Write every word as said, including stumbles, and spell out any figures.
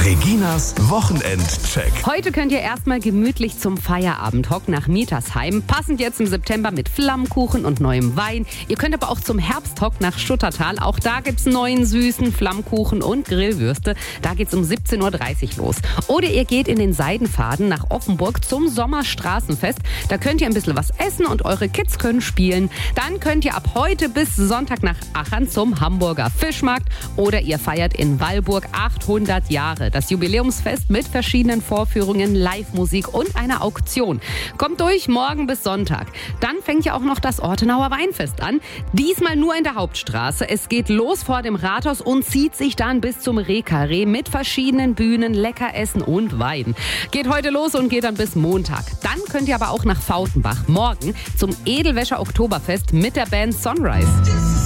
Reginas Wochenendcheck. Heute könnt ihr erstmal gemütlich zum Feierabend hocken nach Mietersheim. Passend jetzt im September mit Flammkuchen und neuem Wein. Ihr könnt aber auch zum Herbsthock nach Schuttertal. Auch da gibt's neuen süßen Flammkuchen und Grillwürste. Da geht's um siebzehn Uhr dreißig los. Oder ihr geht in den Seidenfaden nach Offenburg zum Sommerstraßenfest. Da könnt ihr ein bisschen was essen und eure Kids können spielen. Dann könnt ihr ab heute bis Sonntag nach Achern zum Hamburger Fischmarkt. Oder ihr feiert in Wallburg achthundert Jahre. Das Jubiläumsfest mit verschiedenen Vorführungen, Live-Musik und einer Auktion. Kommt durch, morgen bis Sonntag. Dann fängt ja auch noch das Ortenauer Weinfest an. Diesmal nur in der Hauptstraße. Es geht los vor dem Rathaus und zieht sich dann bis zum Rehkarree mit verschiedenen Bühnen, Leckeressen und Wein. Geht heute los und geht dann bis Montag. Dann könnt ihr aber auch nach Fautenbach morgen zum Edelwäscher Oktoberfest mit der Band Sunrise.